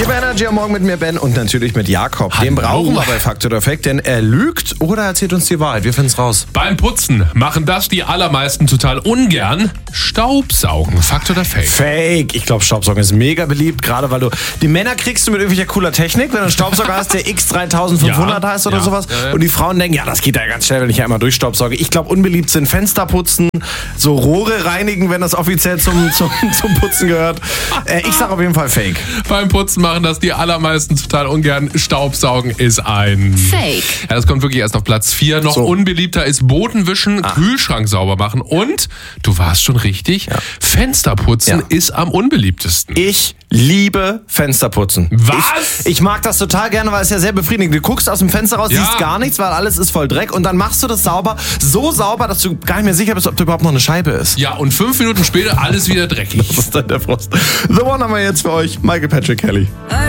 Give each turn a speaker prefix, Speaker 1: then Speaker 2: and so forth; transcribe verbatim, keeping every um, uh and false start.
Speaker 1: Hier bei Energy am Morgen mit mir, Ben, und natürlich mit Jakob.
Speaker 2: Hallo.
Speaker 1: Den brauchen wir bei Fakt oder Fact, denn er lügt oder erzählt uns die Wahrheit. Wir finden's raus.
Speaker 2: Beim Putzen machen das die allermeisten total ungern. Staubsaugen. Fakt oder Fake?
Speaker 1: Fake. Ich glaube, Staubsaugen ist mega beliebt, gerade weil du... Die Männer kriegst du mit irgendwelcher cooler Technik, wenn du einen Staubsauger hast, der X dreitausendfünfhundert
Speaker 2: Ja,
Speaker 1: heißt oder
Speaker 2: ja,
Speaker 1: sowas.
Speaker 2: ja, ja.
Speaker 1: Und die Frauen denken, ja, das geht ja ganz schnell, wenn ich ja einmal durchstaubsauge. Ich glaube, unbeliebt sind Fenster putzen, so Rohre reinigen, wenn das offiziell zum, zum, zum Putzen gehört. Äh, ich sag auf jeden Fall Fake.
Speaker 2: Beim Putzen machen das die allermeisten total ungern. Staubsaugen ist ein...
Speaker 3: Fake.
Speaker 2: Ja, das kommt wirklich erst auf Platz vier. Noch
Speaker 1: So.
Speaker 2: unbeliebter ist Bodenwischen, Kühlschrank sauber machen und, du warst schon richtig, Fensterputzen
Speaker 1: Ja.
Speaker 2: ist am unbeliebtesten.
Speaker 1: Ich liebe Fensterputzen.
Speaker 2: Was?
Speaker 1: Ich, ich mag das total gerne, weil es ja sehr befriedigend. Du guckst aus dem Fenster raus,
Speaker 2: Ja.
Speaker 1: siehst gar nichts, weil alles ist voll Dreck. Und dann machst du das sauber, so sauber, dass du gar nicht mehr sicher bist, ob da überhaupt noch eine Scheibe ist.
Speaker 2: Ja, und fünf Minuten später alles wieder dreckig.
Speaker 1: Das ist dann der Frost. The One haben wir jetzt für euch. Michael Patrick Kelly.
Speaker 4: I